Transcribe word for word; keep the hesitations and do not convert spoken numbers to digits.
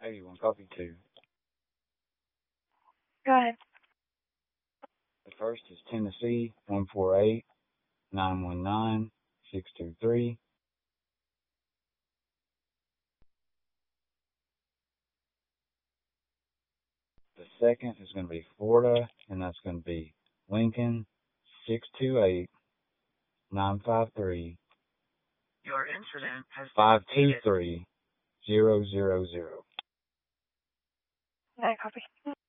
eighty-one, copy two. Go ahead. The first is Tennessee, one four eight, nine one nine, six two three. The second is going to be Florida, and that's going to be Lincoln, six two eight, nine five three, Your incident has five two three, zero zero zero. I copy.